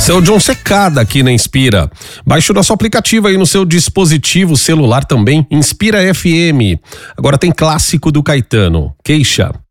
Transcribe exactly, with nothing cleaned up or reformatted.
Seu John Secada aqui na Inspira. Baixe o nosso aplicativo aí no seu dispositivo celular também, Inspira F M. Agora tem clássico do Caetano, Queixa.